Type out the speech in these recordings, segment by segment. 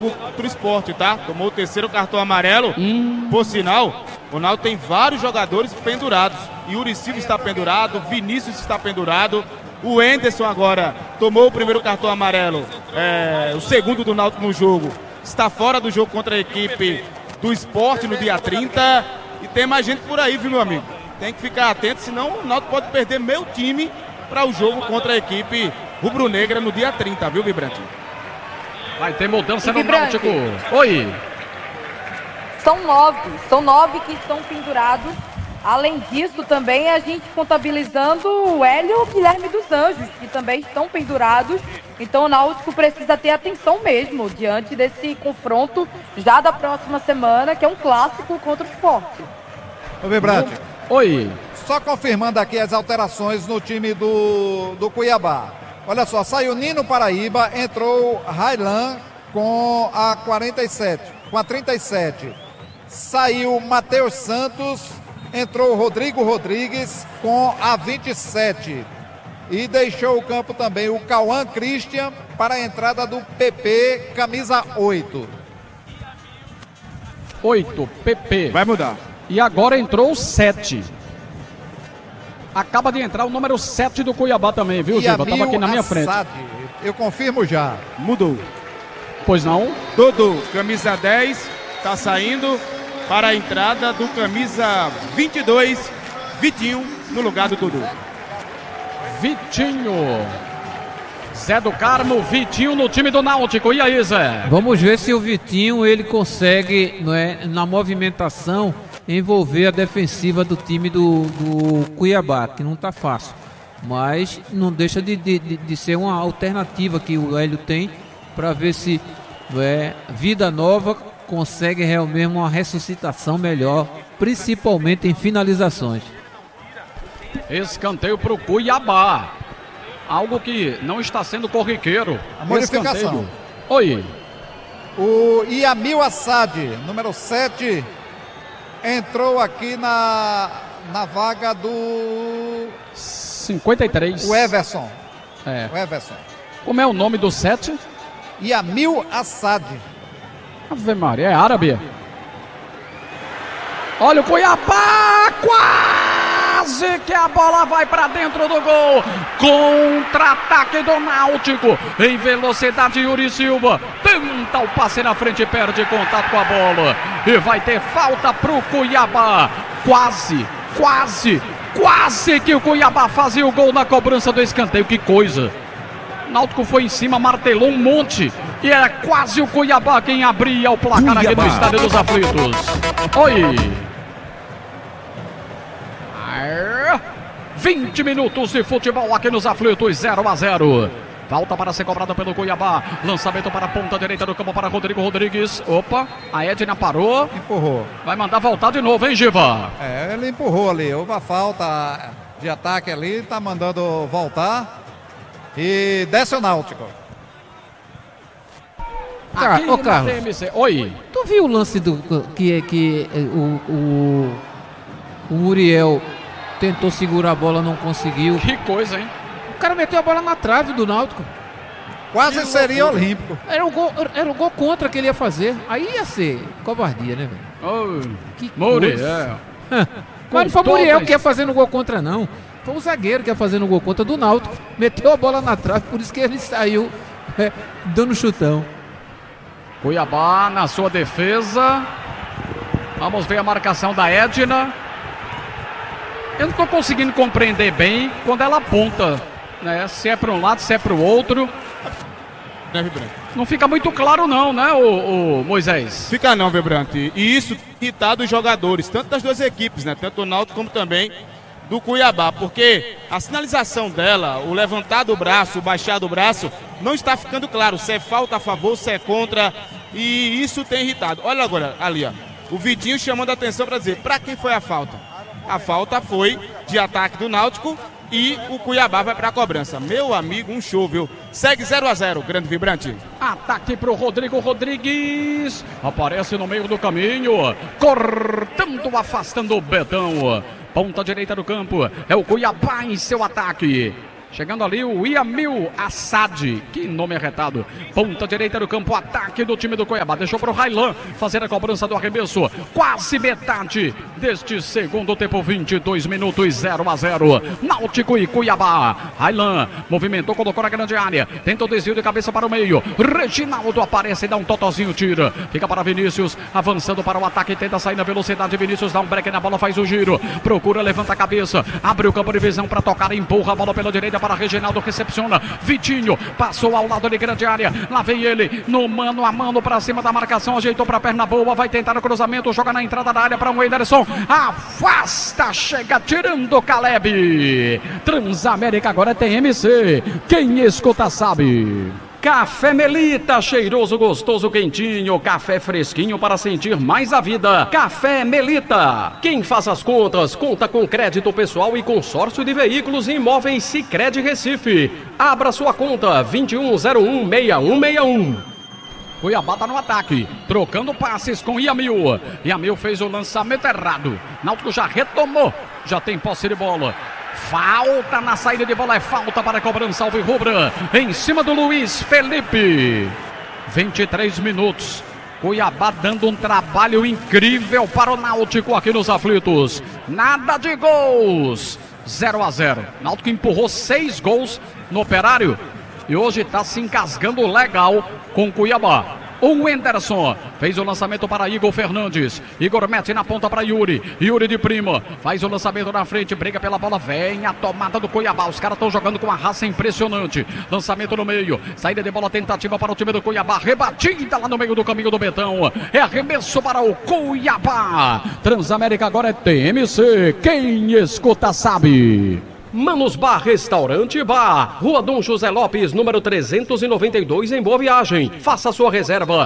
Contra o Sport, tá? Tomou o terceiro cartão amarelo. Por sinal, o Náutico tem vários jogadores pendurados. Yuri Silva está pendurado, Vinícius está pendurado. O Enderson agora tomou o primeiro cartão amarelo, o segundo do Náutico no jogo. Está fora do jogo contra a equipe do Sport no dia 30. E tem mais gente por aí, viu, meu amigo? Tem que ficar atento, senão o Náutico pode perder meio time para o jogo contra a equipe rubro-negra no dia 30, viu, Vibrante? Vai ter mudança no Náutico. Oi. São nove que estão pendurados. Além disso, também a gente contabilizando o Hélio e o Guilherme dos Anjos, que também estão pendurados. Então o Náutico precisa ter atenção mesmo diante desse confronto já da próxima semana, que é um clássico contra o Sport. Ô, Vibrante. Oi. Só confirmando aqui as alterações no time do Cuiabá. Olha só, saiu Nino Paraíba, entrou Railan com a 47, com a 37. Saiu Matheus Santos, entrou Rodrigo Rodrigues com a 27. E deixou o campo também o Cauã Christian para a entrada do PP, camisa 8. 8, PP. Vai mudar. E agora entrou o 7. Acaba de entrar o número 7 do Cuiabá também, viu, Giba? Tava aqui na minha frente. Eu confirmo já. Mudou. Pois não? Dudu, camisa 10, tá saindo para a entrada do camisa 22, Vitinho, no lugar do Dudu. Vitinho. Zé do Carmo, Vitinho no time do Náutico. E aí, Zé? Vamos ver se o Vitinho ele consegue, não é, na movimentação, envolver a defensiva do time do Cuiabá, que não está fácil. Mas não deixa de ser uma alternativa que o Hélio tem para ver se Vida Nova consegue realmente uma ressuscitação melhor, principalmente em finalizações. Escanteio para o Cuiabá. Algo que não está sendo corriqueiro. A modificação. Escanteio. Oi. O Yamil Assad, número 7, entrou aqui na vaga do 53. O Everson. É. O Everson. Como é o nome do 7? Yamil Assad. Ave Maria, é árabe. Olha o Cuiabá, quase que a bola vai para dentro do gol. Contra-ataque do Náutico. Em velocidade, Yuri Silva tenta o passe na frente, perde contato com a bola. E vai ter falta pro Cuiabá. Quase que o Cuiabá fazia o gol na cobrança do escanteio. Que coisa. O Náutico foi em cima, martelou um monte. E era quase o Cuiabá quem abria o placar aqui no Estádio dos Aflitos. Oi. 20 minutos de futebol aqui nos Aflitos, 0-0. Falta para ser cobrada pelo Cuiabá. Lançamento para a ponta direita do campo para Rodrigo Rodrigues. Opa, a Edna parou. Empurrou. Vai mandar voltar de novo, hein, Giva? Ele empurrou ali. Houve a falta de ataque ali, tá mandando voltar. E desce o Náutico. Ô, Carlos. TMC. Oi. Tu viu o lance que o Muriel tentou segurar a bola, não conseguiu. Que coisa, hein? O cara meteu a bola na trave do Náutico. Quase seria olímpico. Era um gol contra que ele ia fazer. Aí ia ser covardia, né, velho? Que Muriel. Mas não foi o Muriel que ia fazendo gol contra, não. Foi o zagueiro que ia fazendo gol contra do Náutico. Meteu a bola na trave, por isso que ele saiu dando chutão. Cuiabá na sua defesa. Vamos ver a marcação da Edna. Eu não estou conseguindo compreender bem quando ela aponta, né? Se é para um lado, se é para o outro. Não fica muito claro não, né, o Moisés? Fica não, Vibrante. E isso irritado os jogadores, tanto das duas equipes, né? Tanto do Náutico como também do Cuiabá, porque a sinalização dela, o levantar do braço, o baixar do braço, não está ficando claro se é falta a favor, se é contra, e isso tem irritado. Olha agora, ali, ó, o Vitinho chamando a atenção para dizer, para quem foi a falta? A falta foi de ataque do Náutico e o Cuiabá vai para a cobrança. Meu amigo, um show, viu? Segue 0-0, Grande Vibrante. Ataque pro Rodrigo Rodrigues. Aparece no meio do caminho, cortando, afastando o Betão. Ponta direita do campo, é o Cuiabá em seu ataque. Chegando ali o Yamil Assad, que nome arretado. Ponta direita do campo, ataque do time do Cuiabá. Deixou para o Railan fazer a cobrança do arremesso. Quase metade deste segundo tempo, 22 minutos, 0-0. Náutico e Cuiabá. Railan movimentou, colocou na grande área. Tenta o desvio de cabeça para o meio. Reginaldo aparece e dá um totozinho, tira. Fica para Vinícius, avançando para o ataque. Tenta sair na velocidade. Vinícius dá um break na bola, faz o giro. Procura, levanta a cabeça. Abre o campo de visão para tocar. Empurra a bola pela direita para Reginaldo, recepciona, Vitinho, passou ao lado de grande área, lá vem ele, no mano a mano para cima da marcação, ajeitou para a perna boa, vai tentar o cruzamento, joga na entrada da área para o Ederson, afasta, chega tirando Caleb. Transamérica agora tem MC, quem escuta sabe. Café Melita, cheiroso, gostoso, quentinho, café fresquinho para sentir mais a vida. Café Melita. Quem faz as contas, conta com crédito pessoal e consórcio de veículos e imóveis Sicredi Recife. Abra sua conta, 21016161. Cuiabá tá no ataque, trocando passes com Yamil. Yamil fez o lançamento errado. Náutico já retomou, já tem posse de bola. Falta na saída de bola, é falta para a cobrança alvirrubra, em cima do Luiz Felipe. 23 minutos, Cuiabá dando um trabalho incrível para o Náutico aqui nos aflitos. Nada de gols, 0-0. Náutico empurrou 6 gols no Operário e hoje está se engasgando legal com Cuiabá. O Enderson fez o lançamento para Igor Fernandes. Igor mete na ponta para Yuri. Yuri de prima. Faz o lançamento na frente. Briga pela bola. Vem a tomada do Cuiabá. Os caras estão jogando com uma raça impressionante. Lançamento no meio. Saída de bola tentativa para o time do Cuiabá. Rebatida lá no meio do caminho do Betão. É arremesso para o Cuiabá. Transamérica agora é TMC. Quem escuta sabe. Manos Bar Restaurante Bar, Rua Dom José Lopes, número 392, em Boa Viagem. Faça sua reserva,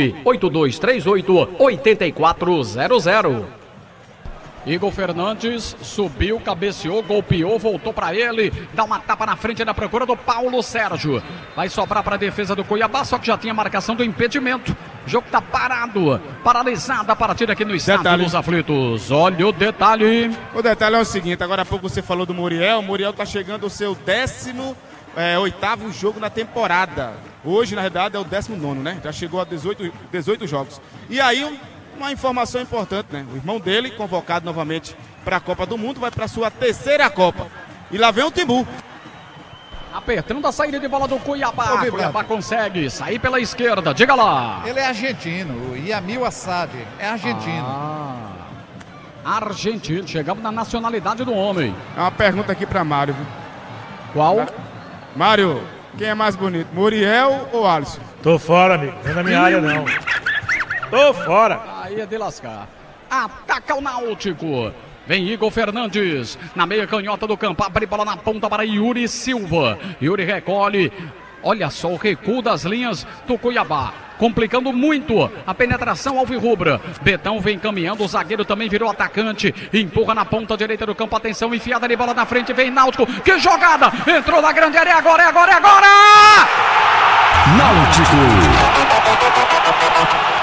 98238-8400. Igor Fernandes subiu, cabeceou, golpeou, voltou para ele, dá uma tapa na frente na procura do Paulo Sérgio. Vai sobrar para a defesa do Cuiabá, só que já tinha marcação do impedimento. O jogo está parado, paralisada a partida aqui no estádio dos aflitos. Olha o detalhe. O detalhe é o seguinte, agora há pouco você falou do Muriel. O Muriel está chegando ao seu 18º jogo na temporada. Hoje, na verdade, é o 19º, né? Já chegou a 18 jogos. E aí, uma informação importante, né? O irmão dele, convocado novamente para a Copa do Mundo, vai para a sua 3ª Copa. E lá vem o Timbu. Apertando a saída de bola do Cuiabá. O Cuiabá consegue sair pela esquerda. Diga lá. Ele é argentino. O Yamil Assad é argentino. Argentino. Chegamos na nacionalidade do homem. É uma pergunta aqui para Mário. Qual? Mário, quem é mais bonito? Muriel ou Alisson? Tô fora, amigo. Não é na minha área, não. Tô fora. Aí é de lascar. Ataca o Náutico. Vem Igor Fernandes na meia canhota do campo. Abre bola na ponta para Yuri Silva. Yuri recolhe. Olha só o recuo das linhas do Cuiabá. Complicando muito a penetração alvirrubra. Betão vem caminhando. O zagueiro também virou atacante. Empurra na ponta direita do campo. Atenção, enfiada de bola na frente. Vem Náutico. Que jogada! Entrou na grande área. Agora, é agora, é agora! Náutico.